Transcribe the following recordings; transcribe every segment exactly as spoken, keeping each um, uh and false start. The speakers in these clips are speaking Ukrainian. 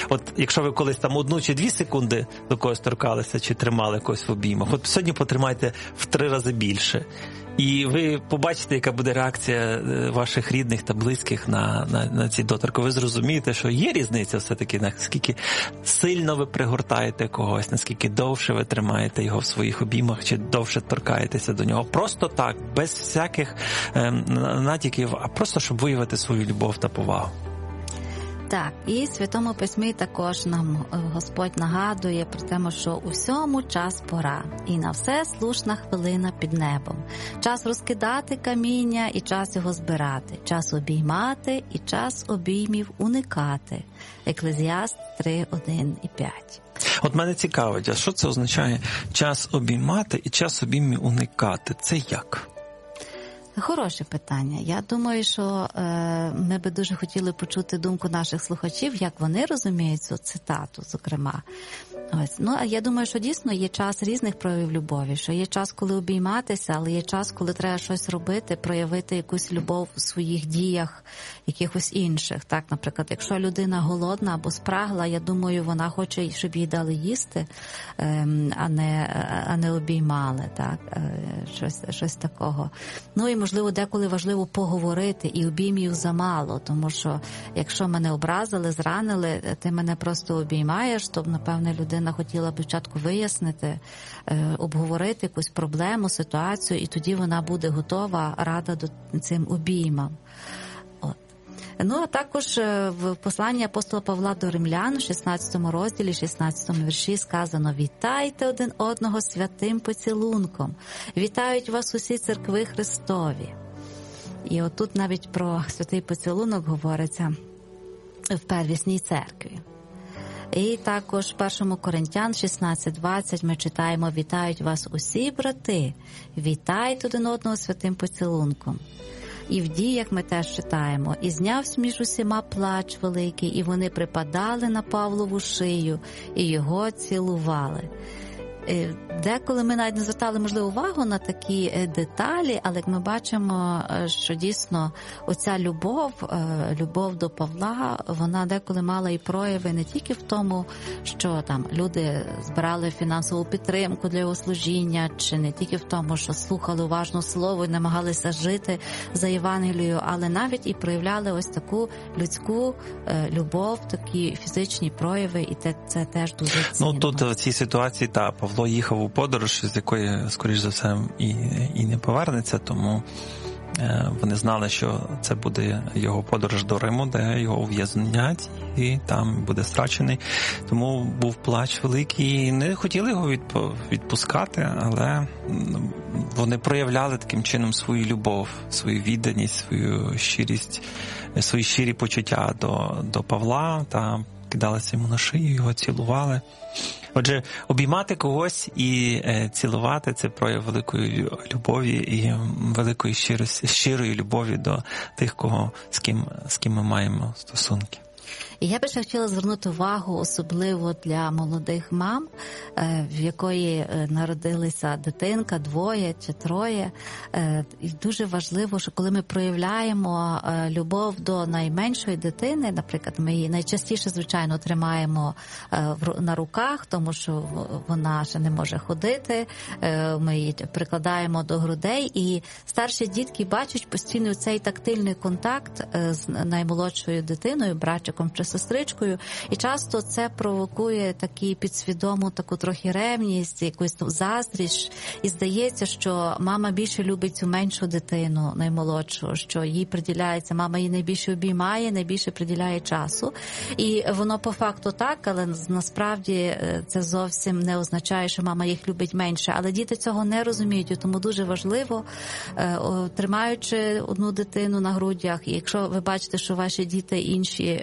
от якщо ви колись там одну чи дві секунди до когось торкалися, чи тримали когось в обіймах, от сьогодні потримайте в три рази більше. І ви побачите, яка буде реакція ваших рідних та близьких на, на, на ці доторки. Ви зрозумієте, що є різниця все-таки, наскільки сильно ви пригортаєте когось, наскільки довше ви тримаєте його в своїх обіймах, чи довше торкаєтеся до нього. Просто так, без всяких е, натяків, а просто, щоб виявити свою любов та повагу. Так, і в Святому Письмі також нам Господь нагадує про те, що у всьому час пора, і на все слушна хвилина під небом. Час розкидати каміння і час його збирати, час обіймати і час обіймів уникати. Еклезіаст три, один і п'ять. От мене цікавить, а що це означає час обіймати і час обіймів уникати? Це як? Хороше питання. Я думаю, що е, ми би дуже хотіли почути думку наших слухачів, як вони розуміють цю цитату, зокрема. Ось. Ну, а я думаю, що дійсно є час різних проявів любові, що є час, коли обійматися, але є час, коли треба щось робити, проявити якусь любов у своїх діях, якихось інших. Так, наприклад, якщо людина голодна або спрагла, я думаю, вона хоче, щоб їй дали їсти, е, а не, а не обіймали, так, е, щось, щось такого. Ну, і, можливо, деколи важливо поговорити, і обіймів замало, тому що якщо мене образили, зранили, ти мене просто обіймаєш, то, напевне, людина хотіла б спочатку вияснити, обговорити якусь проблему, ситуацію, і тоді вона буде готова, рада до цим обіймам. От. Ну, а також в посланні апостола Павла до римлян, в шістнадцятому розділі, шістнадцятому вірші сказано: «Вітайте один одного святим поцілунком, вітають вас усі церкви Христові». І отут навіть про святий поцілунок говориться в первісній церкві. І також в першому Коринтян шістнадцять двадцять ми читаємо: «Вітають вас усі брати, вітайте один одного святим поцілунком». І в діях ми теж читаємо: «І знявся між усіма плач великий, і вони припадали на Павлову шию, і його цілували». Деколи ми навіть не звертали, можливо, увагу на такі деталі, але як ми бачимо, що дійсно оця любов, любов до Павла, вона деколи мала і прояви не тільки в тому, що там люди збирали фінансову підтримку для його служіння, чи не тільки в тому, що слухали уважно слово і намагалися жити за Євангелією, але навіть і проявляли ось таку людську любов, такі фізичні прояви, і це теж дуже цінно. Ну, тут в цій ситуації, та, Павло їхав у подорож, з якої, скоріш за все, і, і не повернеться, тому е, вони знали, що це буде його подорож до Риму, де його ув'язнять, і там буде страчений. Тому був плач великий, і не хотіли його відпу, відпускати, але вони проявляли таким чином свою любов, свою відданість, свою щирість, свої щирі почуття до, до Павла, та кидалися йому на шию, його цілували. Отже, обіймати когось і е, цілувати – це прояв великої любові і великої щирості, щирої любові до тих, кого, з ким, з ким ми маємо стосунки. І я би ще хотіла звернути увагу особливо для молодих мам, в якої народилися дитинка, двоє чи троє. І дуже важливо, що коли ми проявляємо любов до найменшої дитини, наприклад, ми її найчастіше, звичайно, тримаємо на руках, тому що вона ще не може ходити, ми її прикладаємо до грудей, і старші дітки бачать постійно цей тактильний контакт з наймолодшою дитиною, братчиком чи сестричкою, і часто це провокує такі підсвідому, таку трохи ревність, якусь заздрість, і здається, що мама більше любить цю меншу дитину, наймолодшу, що їй приділяється, мама її найбільше обіймає, найбільше приділяє часу, і воно по факту так, але насправді це зовсім не означає, що мама їх любить менше, але діти цього не розуміють, і тому дуже важливо, тримаючи одну дитину на грудях, і якщо ви бачите, що ваші діти інші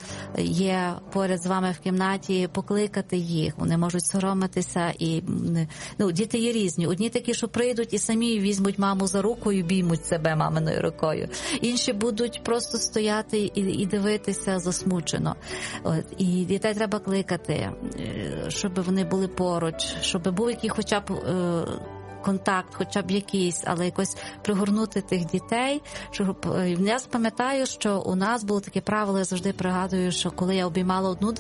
є поряд з вами в кімнаті, покликати їх. Вони можуть соромитися. І, ну, діти є різні. Одні такі, що прийдуть і самі візьмуть маму за руку і обіймуть себе маминою рукою. Інші будуть просто стояти і, і дивитися засмучено. От. І дітей треба кликати, щоб вони були поруч, щоб був який хоча б контакт, хоча б якийсь, але якось пригорнути тих дітей. Щоб... Я пам'ятаю, що у нас було таке правило, я завжди пригадую, що коли я обіймала одну